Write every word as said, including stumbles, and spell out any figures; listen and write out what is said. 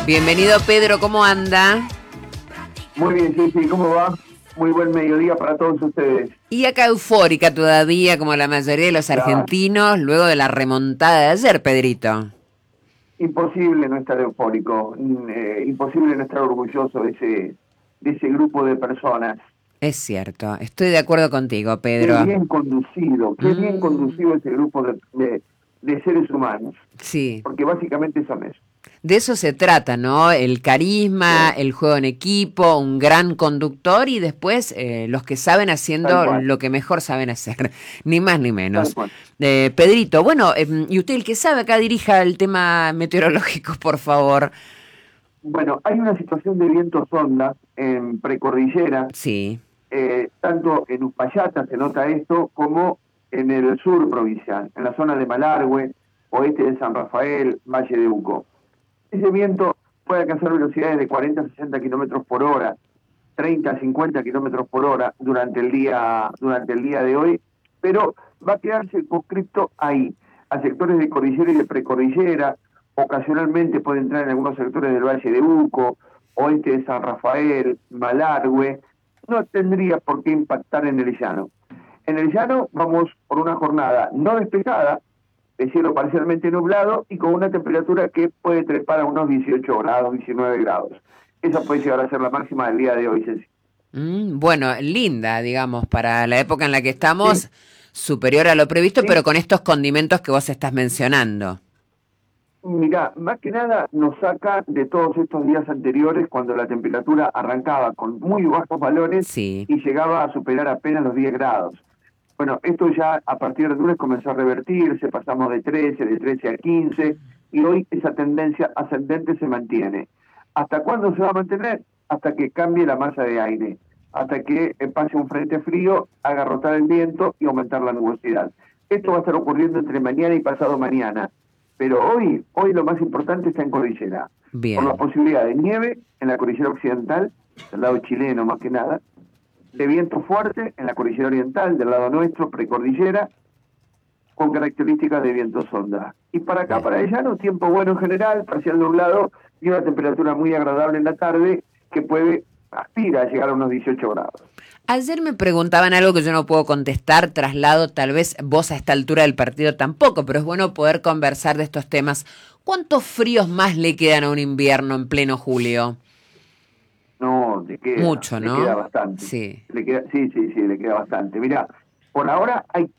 Bienvenido, Pedro, ¿cómo anda? Muy bien, sí, sí, ¿cómo va? Muy buen mediodía para todos ustedes. Y acá eufórica todavía, como la mayoría de los Claro. argentinos, luego de la remontada de ayer, Pedrito. Imposible no estar eufórico, eh, imposible no estar orgulloso de ese, de ese grupo de personas. Es cierto, estoy de acuerdo contigo, Qué Pedro. bien conducido, qué bien Mm, conducido ese grupo de, de, de seres humanos, sí, porque básicamente son eso. de eso se trata, ¿no? El carisma, Sí, el juego en equipo, un gran conductor y después eh, los que saben tal haciendo cual, lo que mejor saben hacer, ni más ni tal menos. cual. Eh, Pedrito, bueno, eh, y usted el que sabe acá dirija el tema meteorológico, por favor. Bueno, hay una situación de viento sonda en precordillera, Sí. eh, tanto en Uspallata se nota esto, como en el sur provincial, en la zona de Malargüe, oeste de San Rafael, Valle de Uco. Ese viento puede alcanzar velocidades de cuarenta a sesenta kilómetros por hora, treinta a cincuenta kilómetros por hora durante el día durante el día de hoy, pero va a quedar circunscripto ahí, a sectores de cordillera y de precordillera. Ocasionalmente puede entrar en algunos sectores del Valle de Uco, oeste de San Rafael, Malargüe. No tendría por qué impactar en el llano. En el llano vamos por una jornada no despejada, de cielo parcialmente nublado y con una temperatura que puede trepar a unos dieciocho grados, diecinueve grados. Esa puede llegar a ser la máxima del día de hoy, Ceci. Mm, bueno, linda, digamos, para la época en la que Sí, estamos, superior a lo previsto, sí. pero con estos condimentos que vos estás mencionando. Mirá, más que nada nos saca de todos estos días anteriores cuando la temperatura arrancaba con muy bajos valores Sí. y llegaba a superar apenas los diez grados. Bueno, esto ya a partir de lunes comenzó a revertirse, pasamos de trece, de trece a quince, y hoy esa tendencia ascendente se mantiene. ¿Hasta cuándo se va a mantener? Hasta que cambie la masa de aire, hasta que pase un frente frío, haga rotar el viento y aumentar la nubosidad. Esto va a estar ocurriendo entre mañana y pasado mañana, pero hoy, hoy lo más importante está en cordillera, por la Bien. posibilidad de nieve en la cordillera occidental, del lado chileno más que nada, de viento fuerte en la cordillera oriental, del lado nuestro, precordillera, con características de viento sonda. Y para acá, Bien. para el llano, tiempo bueno en general, parcial nublado y una temperatura muy agradable en la tarde que puede, aspira a llegar a unos dieciocho grados. Ayer me preguntaban algo que yo no puedo contestar, traslado, tal vez vos a esta altura del partido tampoco, pero es bueno poder conversar de estos temas. ¿Cuántos fríos más le quedan a un invierno en pleno julio? No, le queda, Mucho, le queda ¿no? bastante. Sí. Le queda, sí, sí, sí, le queda bastante. Mirá, por ahora hay